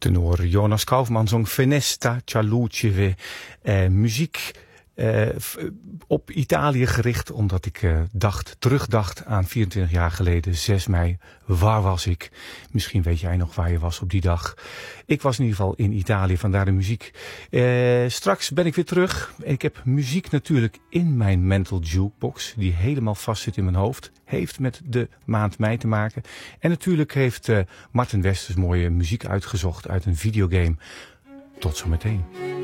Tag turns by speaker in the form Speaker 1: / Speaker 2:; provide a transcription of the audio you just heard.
Speaker 1: Tenor Jonas Kaufmann zong Fenesta Cialuceve, muziek op Italië gericht, omdat ik terugdacht aan 24 jaar geleden, 6 mei. Waar was ik? Misschien weet jij nog waar je was op die dag. Ik was in ieder geval in Italië, vandaar de muziek. Straks ben ik weer terug. Ik heb muziek natuurlijk in mijn mental jukebox, die helemaal vast zit in mijn hoofd. Heeft met de maand mei te maken. En natuurlijk heeft Martin Westers mooie muziek uitgezocht uit een videogame. Tot zometeen.